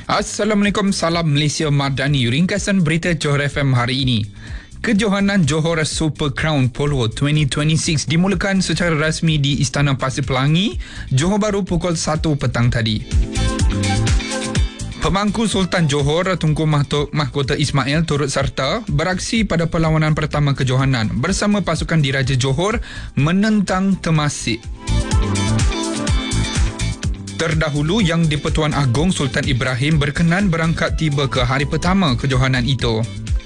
Assalamualaikum, salam Malaysia Madani. Ringkasan berita Johor FM hari ini. Kejohanan Johor Super Crown Polo 2026 dimulakan secara rasmi di Istana Pasir Pelangi, Johor Bahru pukul 1 petang tadi. Pemangku Sultan Johor Tunku Mahkota Ismail turut serta beraksi pada perlawanan pertama kejohanan bersama pasukan Diraja Johor menentang Temasek. Terdahulu, Yang di-Pertuan Agong Sultan Ibrahim berkenan berangkat tiba ke hari pertama kejohanan itu.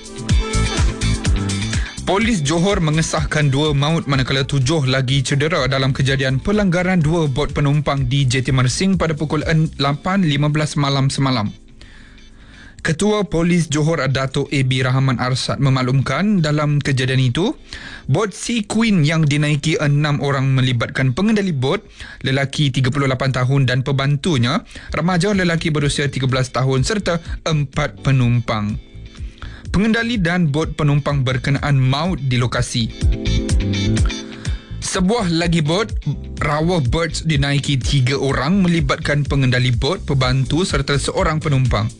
Polis Johor mengesahkan 2 maut manakala 7 lagi cedera dalam kejadian pelanggaran 2 bot penumpang di JT Mersing pada pukul 8.15 malam semalam. Ketua Polis Johor Dato' A.B. Rahman Arsad memaklumkan dalam kejadian itu, bot Sea Queen yang dinaiki 6 orang melibatkan pengendali bot, lelaki 38 tahun dan pembantunya, remaja lelaki berusia 13 tahun serta 4 penumpang. Pengendali dan bot penumpang berkenaan maut di lokasi. Sebuah lagi bot Rawa Birds dinaiki 3 orang melibatkan pengendali bot, pembantu serta seorang penumpang.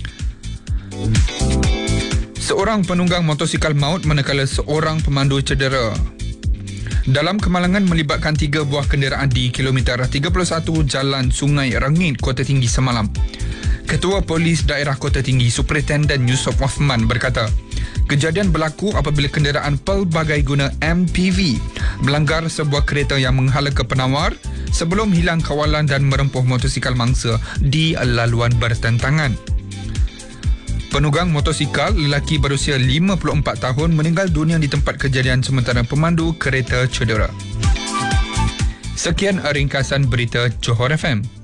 Seorang penunggang motosikal maut manakala seorang pemandu cedera. Dalam kemalangan melibatkan 3 buah kenderaan di kilometer 31 Jalan Sungai Rengit, Kota Tinggi semalam. Ketua Polis Daerah Kota Tinggi Superintendent Yusof Othman berkata, kejadian berlaku apabila kenderaan pelbagai guna MPV melanggar sebuah kereta yang menghala ke penawar sebelum hilang kawalan dan merempuh motosikal mangsa di laluan bertentangan. Penunggang motosikal lelaki berusia 54 tahun meninggal dunia di tempat kejadian sementara pemandu kereta cedera. Sekian ringkasan berita Johor FM.